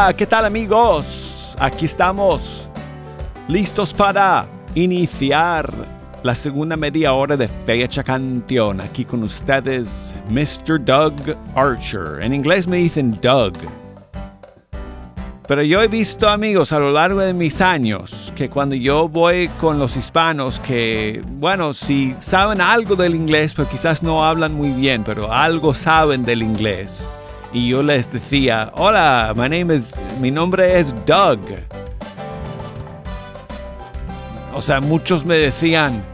Hola, ¿qué tal amigos? Aquí estamos, listos para iniciar la segunda media hora de Fecha Canción. Aquí con ustedes, Mr. Doug Archer. En inglés me dicen Doug. Pero yo he visto, amigos, a lo largo de mis años, que cuando yo voy con los hispanos, que, bueno, si saben algo del inglés, pero quizás no hablan muy bien, pero algo saben del inglés. Y yo les decía, hola, mi nombre es Doug. O sea, muchos me decían,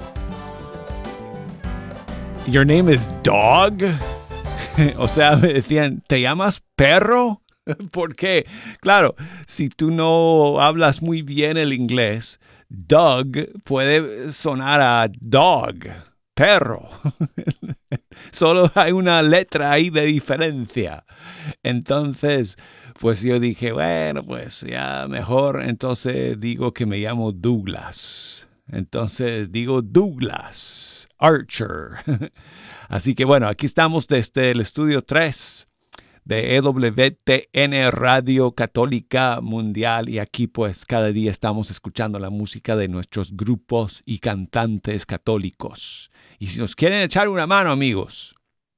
your name is Dog. O sea, me decían, ¿te llamas perro? Porque, claro, si tú no hablas muy bien el inglés, Doug puede sonar a dog, perro. Solo hay una letra ahí de diferencia. Entonces, pues yo dije, bueno, pues ya mejor, entonces digo que me llamo Douglas. Entonces digo Douglas Archer. Así que bueno, aquí estamos desde el estudio 3 de EWTN Radio Católica Mundial, y aquí pues cada día estamos escuchando la música de nuestros grupos y cantantes católicos. Y si nos quieren echar una mano, amigos,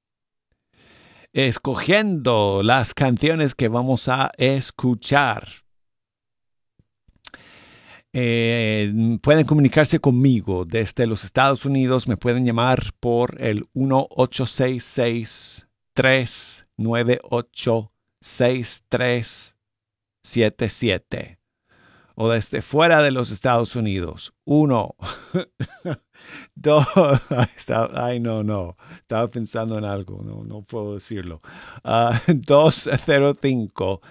escogiendo las canciones que vamos a escuchar, pueden comunicarse conmigo desde los Estados Unidos. Me pueden llamar por el 1-866-398-6377. O desde fuera de los Estados Unidos, 1, 2, no, estaba pensando en algo, no puedo decirlo. 205